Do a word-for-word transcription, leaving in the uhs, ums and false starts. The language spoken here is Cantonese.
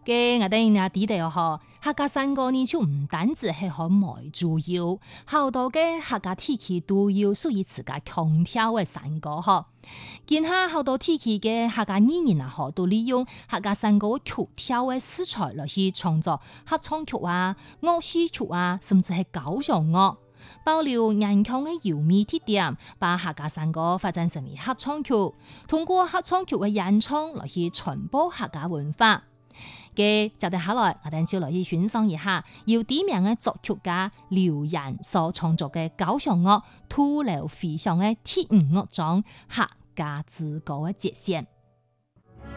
嘅我哋啊，啲哋嗬，客家山歌呢就唔單止係可賣主要，好多嘅客家地區都要屬於自家腔調嘅山歌嗬。見下好多地區嘅客家藝人啊，嗬，都利用客家山歌曲調嘅素材來去創作合唱曲啊、樂戲曲啊，甚至係交響樂，保留人腔嘅優美特點，把客家山歌發展成為合唱曲，通過合唱曲嘅演唱來去傳播客家文化。嘅接住下來，我哋就來去欣賞一下由知名嘅作曲家劉然所創作嘅交響樂《土樓飛翔》嘅第五樂章客家之歌嘅節選。